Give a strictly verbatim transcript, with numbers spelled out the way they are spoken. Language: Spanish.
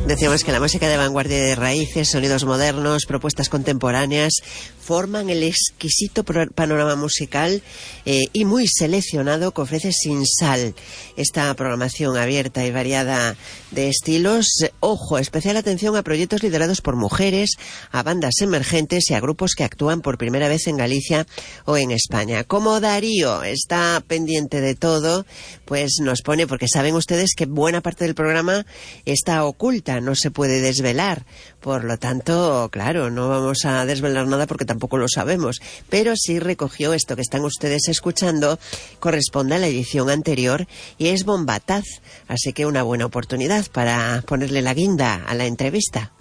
Decíamos que la música de vanguardia y de raíces, sonidos modernos, propuestas contemporáneas, forman el exquisito panorama musical eh, y muy seleccionado que ofrece Sin Sal. Esta programación abierta y variada de estilos, ojo, especial atención a proyectos liderados por mujeres, a bandas emergentes y a grupos que actúan por primera vez en Galicia o en España. Como Darío está pendiente de todo, pues nos pone, porque saben ustedes que buena parte del programa está oculta, no se puede desvelar. Por lo tanto, claro, no vamos a desvelar nada porque tampoco lo sabemos. Pero sí recogió esto que están ustedes escuchando, corresponde a la edición anterior y es Bombataz. Así que una buena oportunidad para ponerle la guinda a la entrevista.